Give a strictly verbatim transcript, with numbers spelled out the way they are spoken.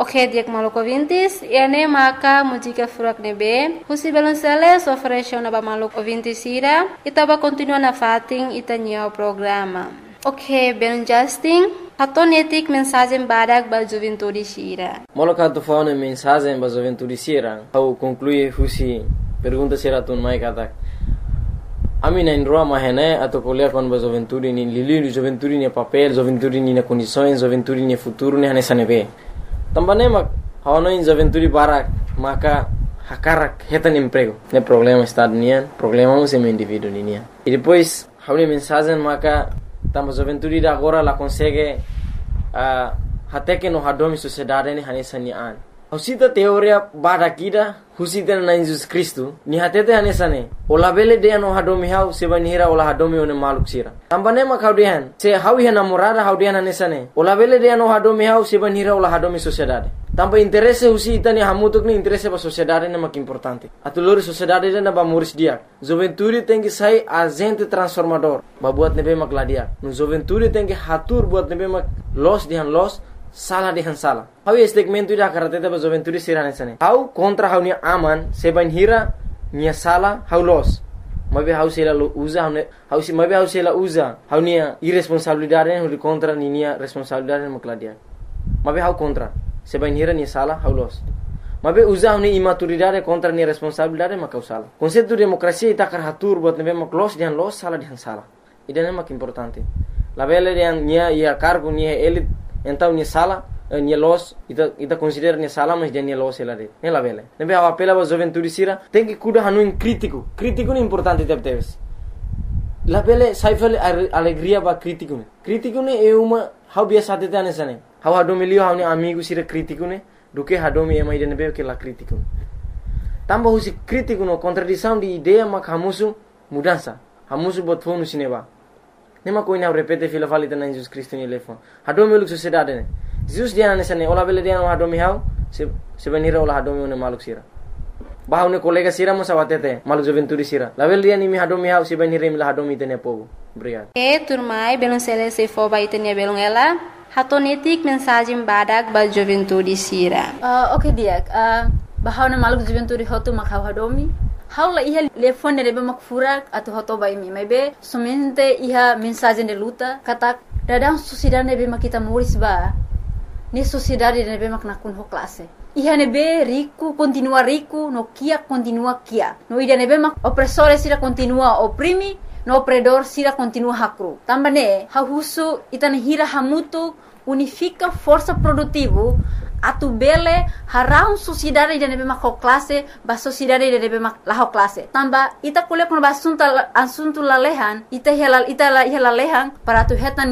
Ok, dia maluco ouvintes, e ane maka música furak nebe, husi belonceles ofereceu na ba maluco ouvintes ira, itaba continua na fating itanya o programa. Ok, ben Justin, atonetik mensagem badak ba juventude sira. Moloka tu faune mensagem ba juventude sira, au conclui husi pergunta sira tun mai katak. Ami na indroa mahene atau kuliah kon ba juventude ni lili juventude ni papel, juventude ni na condições, juventude ni futuro ni hanesane be. Também mak hawano in juventude barak maka hakarak hetan emprego. Ne problema está nian, problema um sem indivíduo nian. E depois hawni mensagem maka tamba juventude da agora la consegue uh, até que no hadomi sociedade ni hanesane an. Husita teoria badakida husita na Jesus Cristo ni hatete hanesane. Ola bele de no hadomi hau sebanira ola hadomi one maluk sira. Tambane mak haudian se hawi hana morada haudian hanesane. Ola bele de no hadomi hau sebanira ola hadomi sociedade. Tamba interesse husita ni hamutuk ni interesse ba sociedade ne mak importante. Atulori sociedade na ba muris dia. Juventude tem que sai agente transformador. Ba buat nebe mak ladia. No juventude tem que hatur buat nebe mak los dihan los salah dihan salah. Hau segmento ida karatete ba juventude sirane sane. Hau kontra hau ni aman seban hira nia salah hau los. Mabe hau sela usa hau hau si mabe hau sela usa hau nia irresponsabilidade hau contra ni nia responsabilidade makladia. Mabe hau kontra seban hira nia salah hau los. Mabe usa hau ni imaturidade contra nia responsabilidade makau salah. Konsepto demokrasia ita karatur buat nebe mak los dihan los salah dihan salah. Idane mak importante. La bele dihan nia ia cargo nia elit então nia sala nia los ita ita considera nia sala mas dia nia los ela de ela vele nebe a apela ba juventude sira tem que cuidar hanu in crítico crítico é importante teve teves la vele saifel alegria ba crítico ne crítico ne é uma how biasa tete anesane how hado milio how ni amigo sira crítico ne do que hado mi ema ide nebe que la crítico tamba husi crítico no contradição de ideia mak hamusu mudança hamusu bot fonu sineba nema ko ina repete fila valita na Jesus Cristo ni lefon hado mi luk sociedade ne Jesus dia na sane ola bele dia no hado mi hau se se venira ola hado mi ne maluk sira bahau ne kolega sira mo sawatete maluk juventude sira la bele dia ni mi hado mi hau se venira mi la hado mi tene povo obrigado e turmai belon sele se fo ba itenia belon ela hatonetik mensagem badak ba juventude sira uh, okay dia uh, bahau ne maluk juventude hotu makau hado mi Haula iha telefone rebe makfurak atau hoto bai mi mebe somente iha mensagem de luta kata dadang sociedade nebe makita muris ba ni sociedade nebe mak nakun ho classe iha nebe rico continua rico no kia continua kia no ida nebe mak opressore sira continua oprimi no opredor sira continua hakru tambane ha husu itane hira hamutu unifica força produtivo atu bele harau sociedade de nebe mak classe ba sociedade de nebe mak la classe tamba ita kule kun ba assunto assunto la lehan ita helal ita la helal lehan para tu hetan